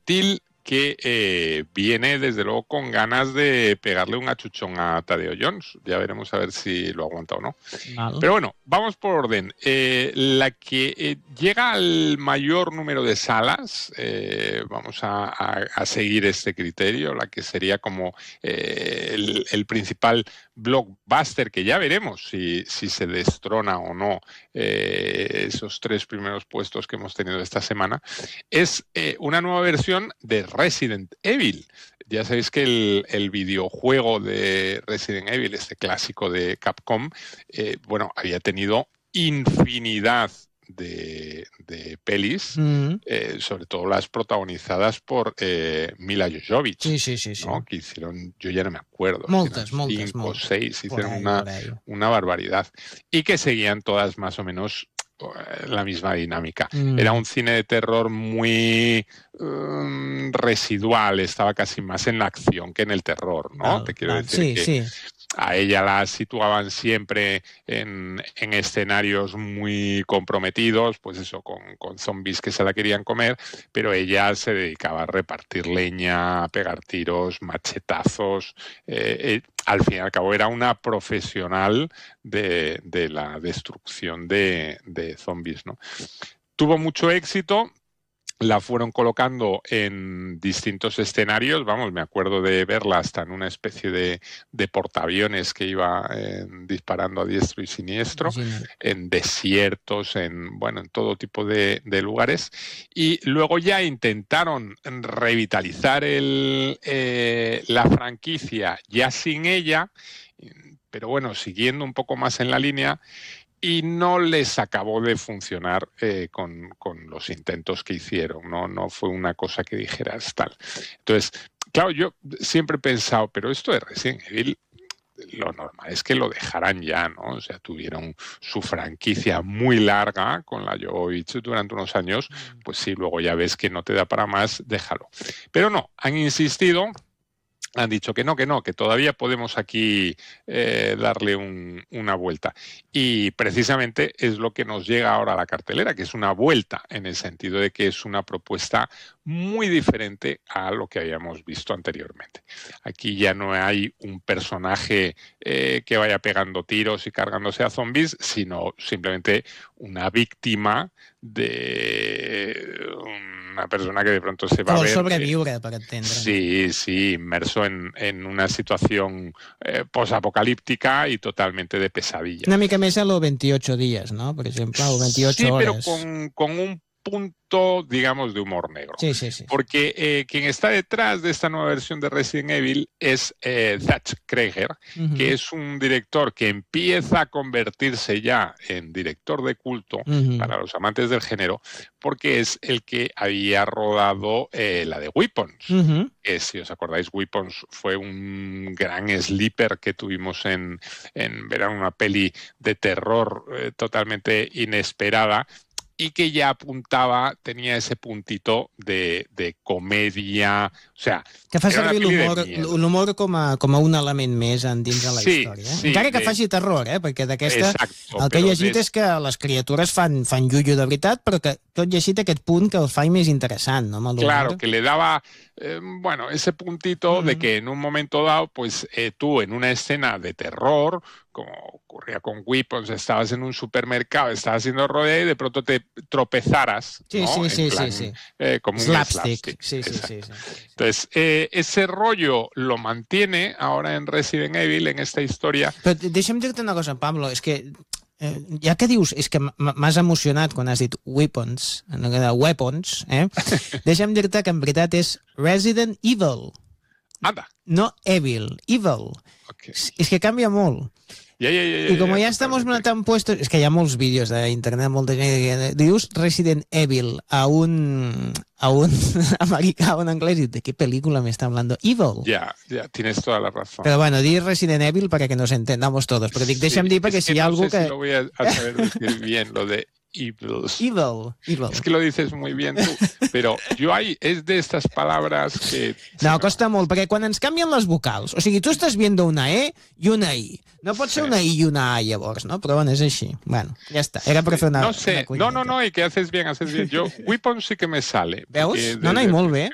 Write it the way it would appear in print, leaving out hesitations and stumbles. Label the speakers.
Speaker 1: infantil que viene desde luego con ganas de pegarle un achuchón a Tadeo Jones. Ya veremos a ver si lo aguanta o no.
Speaker 2: Val.
Speaker 1: Pero bueno, vamos por orden. La que llega al mayor número de salas, vamos a seguir este criterio, la que sería como el principal blockbuster, que ya veremos si se destrona o no esos 3 primeros puestos que hemos tenido esta semana, es una nueva versión de Resident Evil. Ya sabéis que el videojuego de Resident Evil, este clásico de Capcom, había tenido infinidad de pelis, sobre todo las protagonizadas por Mila Jovovich.
Speaker 2: Sí.
Speaker 1: ¿no? Que hicieron, yo ya no me acuerdo,
Speaker 2: moltes,
Speaker 1: 5 o 6, hicieron
Speaker 2: ahí.
Speaker 1: una barbaridad. Y que seguían todas más o menos la misma dinámica. Era un cine de terror muy residual, estaba casi más en la acción que en el terror, ¿no? Te quiero decir que a ella la situaban siempre en escenarios muy comprometidos, pues eso, con zombies que se la querían comer, pero ella se dedicaba a repartir leña, a pegar tiros, machetazos. Al fin y al cabo era una profesional de la destrucción de zombies, ¿no? Tuvo mucho éxito. La fueron colocando en distintos escenarios, vamos, me acuerdo de verla hasta en una especie de portaaviones que iba disparando a diestro y siniestro, en desiertos, en todo tipo de lugares. Y luego ya intentaron revitalizar la franquicia ya sin ella, pero bueno, siguiendo un poco más en la línea. Y no les acabó de funcionar con los intentos que hicieron, no fue una cosa que dijeras tal. Entonces, claro, yo siempre he pensado, pero esto de Resident Evil, lo normal es que lo dejaran ya, ¿no? O sea, tuvieron su franquicia muy larga con la Jovovich durante unos años, pues sí, luego ya ves que no te da para más, déjalo. Pero no, han insistido. Han dicho que no, que todavía podemos aquí darle una vuelta. Y precisamente es lo que nos llega ahora a la cartelera, que es una vuelta, en el sentido de que es una propuesta muy diferente a lo que habíamos visto anteriormente. Aquí ya no hay un personaje que vaya pegando tiros y cargándose a zombies, sino simplemente una víctima de una persona que de pronto se va a ver...
Speaker 2: sobreviure, per entendre.
Speaker 1: Sí, inmerso en una situación posapocalíptica y totalmente de pesadilla.
Speaker 2: Una mica més a los 28 días, ¿no? Por ejemplo, o 28 horas.
Speaker 1: Sí, pero con un punto, digamos, de humor negro.
Speaker 2: Sí.
Speaker 1: Porque quien está detrás de esta nueva versión de Resident Evil es Zach Kreger, que es un director que empieza a convertirse ya en director de culto para los amantes del género, porque es el que había rodado la de Weapons. Que, si os acordáis, Weapons fue un gran sleeper que tuvimos en verano, una peli de terror totalmente inesperada, y que ya apuntava, tenía ese puntito de comedia, o sea...
Speaker 2: Que fa servir l'humor com a un element més dins de la història. Encara que faci terror, perquè d'aquesta... El que he llegit és que les criatures fan llullo de veritat, però que tot llegit aquest punt que el fa més interessant, no?
Speaker 1: Claro, que le daba, ese puntito de que en un momento dado, pues tú en una escena de terror, como ocurría con Weapons, estabas en un supermercado, estabas haciendo rodeo y de pronto te tropezaras, ¿no?
Speaker 2: Sí.
Speaker 1: Como un slapstick.
Speaker 2: Sí.
Speaker 1: Entonces, ese rollo lo mantiene ahora en Resident Evil, en esta historia.
Speaker 2: Però deixa'm dir-te una cosa, Pablo, és que ja que dius, és que m'has emocionat quan has dit Weapons, deixa'm dir-te que en veritat és Resident Evil.
Speaker 1: Anda.
Speaker 2: No Evil, Evil.
Speaker 1: Okay.
Speaker 2: És que canvia molt. I com ja estamos tan puestos, és que hi ha molts vídeos d'internet, molta gent que dius Resident Evil a un americà o en anglès i de què pel·lícula me está hablando? Evil.
Speaker 1: Ya, tienes toda la razón.
Speaker 2: Pero bueno, di Resident Evil para que nos entendamos todos, però dic, deixa'm dir perquè si hi ha algú que...
Speaker 1: No sé si lo voy a saber decir bien, lo de Evil. Es que lo dices muy bien tú, pero es de estas palabras que...
Speaker 2: No, costa molt, perquè quan ens canvien les vocals, o sigui, tu estàs viendo una E i una I. No pot ser una I i una A, llavors, no? Però bueno, és així. Bueno, ja està. Era per fer una...
Speaker 1: No sé, no, y que haces bien. Yo, Weapons sí que me sale.
Speaker 2: Veus? No, i molt bé.